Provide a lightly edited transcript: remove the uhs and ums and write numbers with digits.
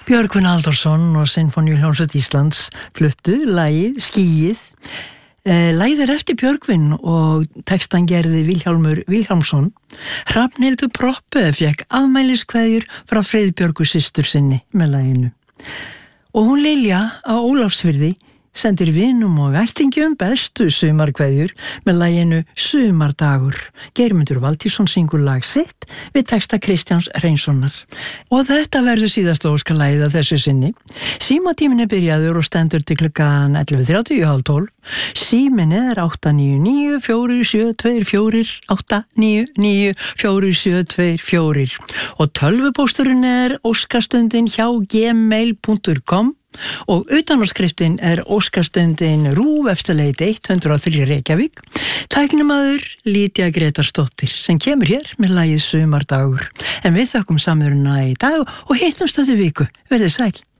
Björgvin Halldórsson og Sinfóníuhljómsveit Íslands fluttu lagið Skýið. Lagið eftir Björgvin og textan gerði Vilhjálmur Vilhjálmsson. Hrafnhildur Proppe fékk afmæliskveðjur frá Friðbjörgu systur sinni með laginu. Og hún Lilja á Ólafsfirði sendir vinum og ættingjum bestu sumarkveðjur með laginu Sumardagur. Geirmundur Valtýsson syngur lag sitt við texta Kristjáns Hreinssonar. Og þetta verður síðasta óskalagið að þessu sinni. Símatíminn byrjaður og stendur til klukkan 11:30 í 11:30. Síminn 899 4724 899 4724 og tölvupósturinn óskastundin hjá gmail.com og utanárskriftin óskastundin RÚV eftirleiti 103 Reykjavík. Tæknimaður Lýdía Gretarsdóttir sem kemur hér með lagið Sumardagur. En við þökkum samveruna í dag og hittumst þetta viku. Verðið sæl.